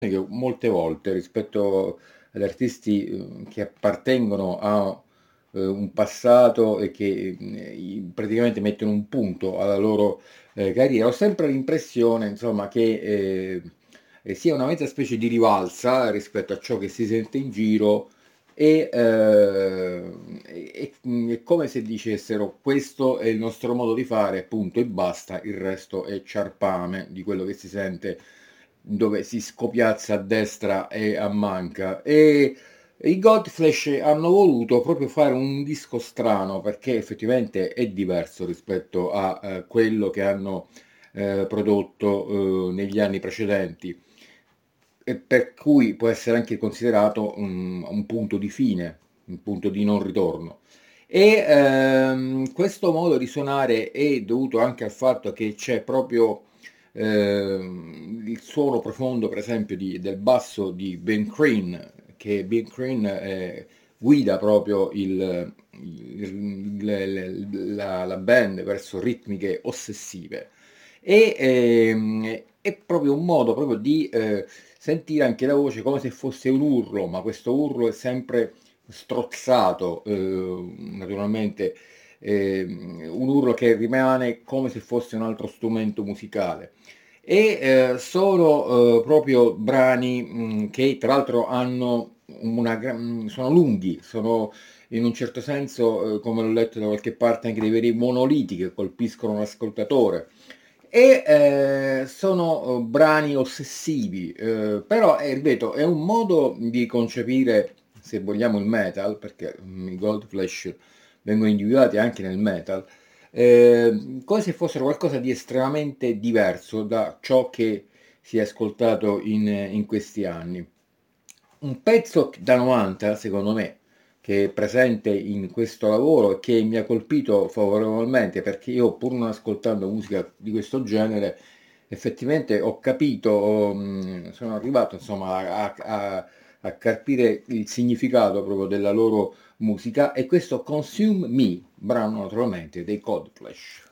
che molte volte rispetto ad artisti che appartengono a un passato e che praticamente mettono un punto alla loro carriera, ho sempre l'impressione, insomma, che sia una mezza specie di rivalsa rispetto a ciò che si sente in giro è come se dicessero questo è il nostro modo di fare, punto e basta, il resto è ciarpame di quello che si sente dove si scopiazza a destra e a manca. E i Godflesh hanno voluto proprio fare un disco strano perché effettivamente è diverso rispetto a quello che hanno prodotto negli anni precedenti e per cui può essere anche considerato un punto di fine, un punto di non ritorno. E questo modo di suonare è dovuto anche al fatto che c'è proprio il suono profondo, per esempio, del basso di Ben Crane, che Ben Crane guida proprio la band verso ritmiche ossessive. È proprio un modo proprio di sentire anche la voce come se fosse un urlo, ma questo urlo è sempre strozzato, naturalmente, un urlo che rimane come se fosse un altro strumento musicale. E sono proprio brani che tra l'altro hanno sono lunghi, sono in un certo senso, come l'ho letto da qualche parte, anche dei veri monoliti che colpiscono l'ascoltatore. E sono brani ossessivi, però ripeto, è un modo di concepire, se vogliamo, il metal, perché i Goldflesh vengono individuati anche nel metal, come se fossero qualcosa di estremamente diverso da ciò che si è ascoltato in questi anni. Un pezzo da 90, secondo me, che è presente in questo lavoro e che mi ha colpito favorevolmente perché io, pur non ascoltando musica di questo genere, effettivamente ho capito, sono arrivato insomma a capire il significato proprio della loro musica e questo Consume Me, brano naturalmente dei Cold Flash.